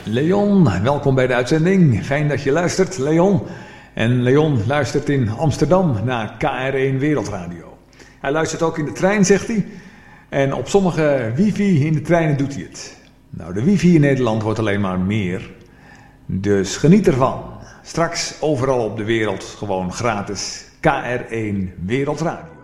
Leon, welkom bij de uitzending. Fijn dat je luistert, Leon. En Leon luistert in Amsterdam naar KR1 Wereldradio. Hij luistert ook in de trein, zegt hij. En op sommige wifi in de treinen doet hij het. Nou, de wifi in Nederland wordt alleen maar meer. Dus geniet ervan. Straks overal op de wereld gewoon gratis KR1 Wereldradio.